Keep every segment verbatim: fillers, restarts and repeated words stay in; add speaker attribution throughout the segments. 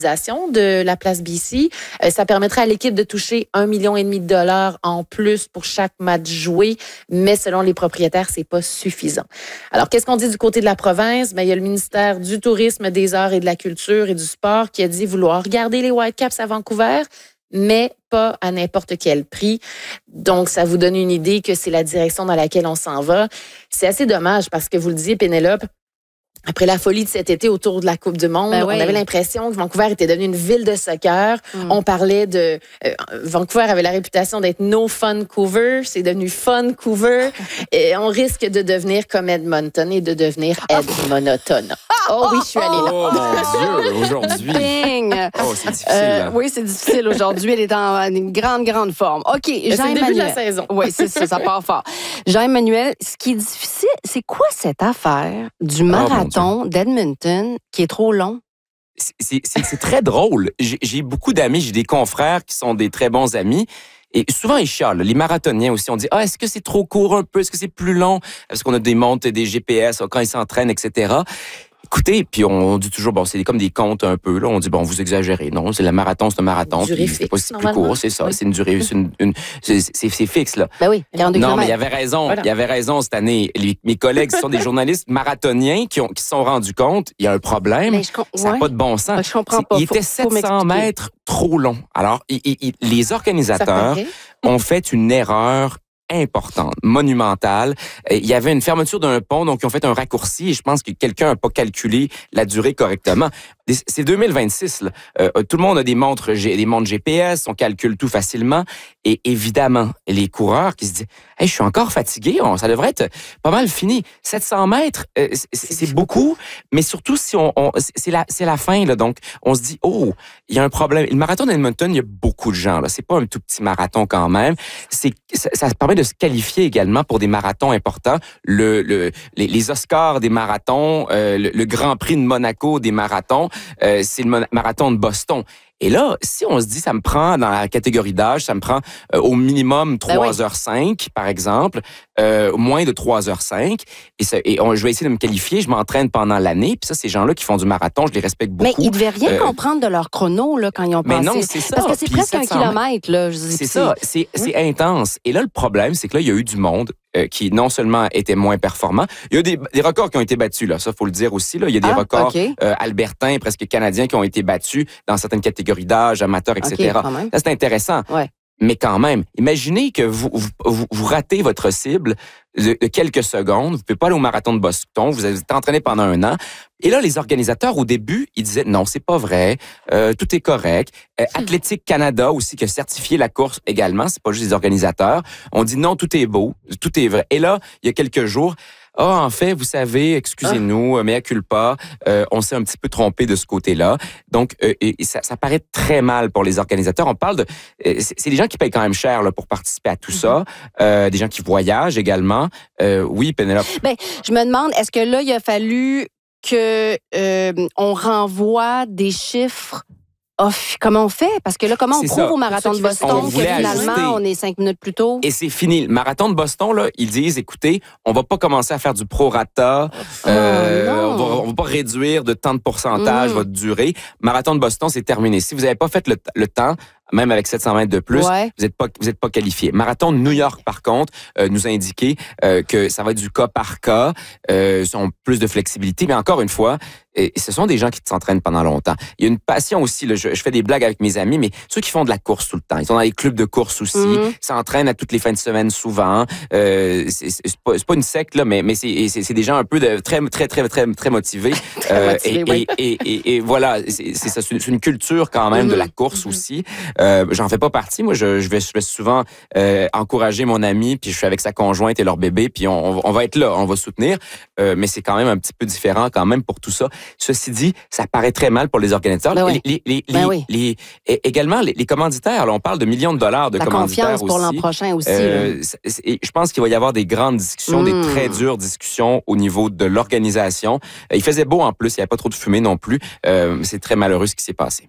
Speaker 1: de la place B C. Euh, ça permettrait à l'équipe de toucher un million et demi de dollars en plus pour chaque match joué, mais selon les propriétaires, c'est pas suffisant. Alors, qu'est-ce qu'on dit du côté de la province? Ben, il y a le ministère du Tourisme, des Arts et de la Culture et du Sport qui a dit vouloir garder les Whitecaps à Vancouver, mais pas à n'importe quel prix. Donc, ça vous donne une idée que c'est la direction dans laquelle on s'en va. C'est assez dommage parce que vous le disiez, Pénélope, après la folie de cet été autour de la Coupe du Monde, ben oui. on avait l'impression que Vancouver était devenu une ville de soccer. Mm. On parlait de... Euh, Vancouver avait la réputation d'être no fun Couver. C'est devenu fun Couver. Et on risque de devenir comme Edmonton et de devenir Ed monotone. Oh oui, je suis allée là.
Speaker 2: Oh mon Dieu, aujourd'hui.
Speaker 3: Bing.
Speaker 2: Oh, c'est difficile.
Speaker 3: Euh, oui, c'est difficile aujourd'hui. Elle est en une grande, grande forme. OK, Jean-Emmanuel.
Speaker 1: C'est le début de la saison.
Speaker 3: Oui, c'est ça, ça part fort. Jean-Emmanuel, ce qui est difficile, c'est quoi cette affaire du marathon oh, d'Edmonton qui est trop long?
Speaker 2: C'est, c'est, c'est très drôle. J'ai, j'ai beaucoup d'amis, j'ai des confrères qui sont des très bons amis. Et souvent, ils chialent. Les marathoniens aussi, on dit « Ah, est-ce que c'est trop court un peu? Est-ce que c'est plus long? » Parce qu'on a des montres, des G P S quand ils s'entraînent, et cetera. Écoutez, puis on dit toujours, bon, c'est comme des comptes un peu, là. On dit, bon, vous exagérez. Non, c'est le marathon, c'est un marathon.
Speaker 1: Durée
Speaker 2: puis c'est pas si
Speaker 1: fixe,
Speaker 2: plus court, c'est ça.
Speaker 1: Oui.
Speaker 2: C'est une durée, c'est une, une c'est, c'est, c'est fixe, là.
Speaker 3: Ben oui, quarante-deux
Speaker 2: Non,
Speaker 3: kilomètres.
Speaker 2: mais il y avait raison.
Speaker 1: Voilà.
Speaker 2: Il y avait raison cette année. Les, mes collègues sont des journalistes marathoniens qui ont, qui se sont rendus compte, il y a un problème.
Speaker 3: Mais je com-
Speaker 2: ça n'a
Speaker 3: ouais.
Speaker 2: pas de bon sens.
Speaker 3: Ben, je comprends pas.
Speaker 2: Il était
Speaker 3: Faut- faut
Speaker 2: sept cents
Speaker 3: m'expliquer.
Speaker 2: mètres trop long. Alors, il, il, il, les organisateurs
Speaker 1: Ça
Speaker 2: ont fait une erreur importante, monumentale. Il y avait une fermeture d'un pont, donc ils ont fait un raccourci et je pense que quelqu'un n'a pas calculé la durée correctement. C'est deux mille vingt-six, là. Euh, tout le monde a des montres, des montres G P S, on calcule tout facilement. Et évidemment, les coureurs qui se disent hey, « je suis encore fatigué, on, ça devrait être pas mal fini. » sept cents mètres, euh, c'est, c'est beaucoup, mais surtout, si on, on, c'est, la, c'est la fin. Là, donc, on se dit « Oh, il y a un problème. » Le marathon d'Edmonton, il y a beaucoup de gens. Là. C'est pas un tout petit marathon quand même. C'est, ça, ça permet de se qualifier également pour des marathons importants. Le, le, les, les Oscars des marathons, euh, le, le Grand Prix de Monaco des marathons, euh, c'est le marathon de Boston. Et là, si on se dit, ça me prend dans la catégorie d'âge, ça me prend euh, au minimum trois heures cinq, par exemple, euh, moins de trois heures cinq, et, ça, et on, je vais essayer de me qualifier, je m'entraîne pendant l'année, puis ça, ces gens-là qui font du marathon, je les respecte beaucoup.
Speaker 3: Mais ils devaient rien
Speaker 2: Euh,
Speaker 3: comprendre de leur chrono là, quand ils ont
Speaker 2: mais
Speaker 3: passé.
Speaker 2: non, c'est ça.
Speaker 3: Parce que c'est
Speaker 2: Puis
Speaker 3: presque un
Speaker 2: sept cents mètres.
Speaker 3: kilomètre. Là, je dis,
Speaker 2: C'est ça, c'est, c'est intense. Et là, le problème, c'est que là, il y a eu du monde euh, qui, non seulement était moins performant, il y a des, des records qui ont été battus, là. Ça, faut le dire aussi, là. Il y a des
Speaker 3: Ah,
Speaker 2: records
Speaker 3: okay.
Speaker 2: euh, albertains, presque canadiens, qui ont été battus dans certaines catégories d'âge, amateurs, et cetera.
Speaker 3: Okay, quand même.
Speaker 2: Ça, c'est intéressant.
Speaker 3: Ouais.
Speaker 2: Mais quand même, imaginez que vous, vous, vous ratez votre cible de, de quelques secondes. Vous ne pouvez pas aller au marathon de Boston. Vous avez été entraîné pendant un an. Et là, les organisateurs, au début, ils disaient non, c'est pas vrai. Euh, tout est correct. Euh, Athlétique Canada aussi, qui a certifié la course également. C'est pas juste les organisateurs. On dit non, tout est beau, tout est vrai. Et là, il y a quelques jours, ah, oh, en fait, vous savez, excusez-nous, ah. mea culpa, euh, on s'est un petit peu trompé de ce côté-là. Donc, euh, et ça, ça paraît très mal pour les organisateurs. On parle de... Euh, c'est, c'est des gens qui payent quand même cher là, pour participer à tout mm-hmm. ça. Euh, des gens qui voyagent également. Euh, oui, Pénélope.
Speaker 3: Ben, je me demande, est-ce que là, il a fallu que euh, on renvoie des chiffres? Off. Comment on fait? Parce que là, comment on
Speaker 2: c'est
Speaker 3: prouve
Speaker 2: ça.
Speaker 3: au marathon de Boston que finalement,
Speaker 2: ajuster.
Speaker 3: on est cinq minutes plus tôt?
Speaker 2: Et c'est fini. Le marathon de Boston, là, ils disent, écoutez, on va pas commencer à faire du prorata.
Speaker 3: Oh,
Speaker 2: euh,
Speaker 3: non.
Speaker 2: on, va, on va pas réduire de tant de pourcentage
Speaker 3: mm.
Speaker 2: votre durée. Marathon de Boston, c'est terminé. Si vous n'avez pas fait le, le temps, même avec sept cents mètres de plus,
Speaker 3: ouais.
Speaker 2: vous n'êtes pas, vous êtes pas qualifié. Marathon de New York, par contre, euh, nous a indiqué euh, que ça va être du cas par cas, euh, ont plus de flexibilité. Mais encore une fois, et ce sont des gens qui s'entraînent pendant longtemps. Il y a une passion aussi. Là, je, je fais des blagues avec mes amis, mais ceux qui font de la course tout le temps, ils sont dans les clubs de course aussi, mm-hmm. s'entraînent à toutes les fins de semaine souvent. Euh, c'est, c'est, pas, c'est pas une secte là, mais, mais c'est, c'est, c'est des gens un peu de très très très très très motivés.
Speaker 3: très
Speaker 2: euh,
Speaker 3: motivés
Speaker 2: et,
Speaker 3: oui.
Speaker 2: et, et, et, et voilà, c'est, c'est ça, c'est une, c'est une culture quand même mm-hmm. de la course mm-hmm. aussi. Euh, j'en fais pas partie. Moi, je, je, vais, je vais souvent euh, encourager mon ami, puis je suis avec sa conjointe et leur bébé, puis on, on va être là, on va soutenir. Euh, mais c'est quand même un petit peu différent quand même pour tout ça. Ceci dit, ça paraît très mal pour les organisateurs.
Speaker 3: Ben oui.
Speaker 2: les, les, les,
Speaker 3: ben
Speaker 2: les,
Speaker 3: oui.
Speaker 2: les, et également, les, les commanditaires, là, on parle de millions de dollars de
Speaker 3: la
Speaker 2: commanditaires
Speaker 3: confiance pour
Speaker 2: aussi.
Speaker 3: l'an prochain aussi.
Speaker 2: Euh, je pense qu'il va y avoir des grandes discussions, mm. des très dures discussions au niveau de l'organisation. Il faisait beau en plus, il n'y avait pas trop de fumée non plus. Euh, c'est très malheureux ce qui s'est passé.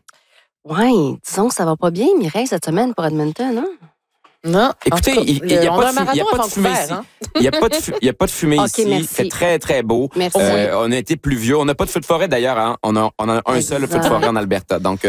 Speaker 3: Oui, disons que ça va pas bien, Mireille, cette semaine pour Edmonton, hein?
Speaker 1: Non.
Speaker 2: Écoutez, il n'y a, a, a pas de fumée ici. Il n'y a, a pas de fumée
Speaker 3: okay,
Speaker 2: ici.
Speaker 3: Merci.
Speaker 2: Il fait très, très beau.
Speaker 3: Merci.
Speaker 2: Euh, on a été pluvieux. On n'a pas de feu de forêt d'ailleurs. Hein. On a, on a un exact. seul feu de forêt en Alberta. Donc,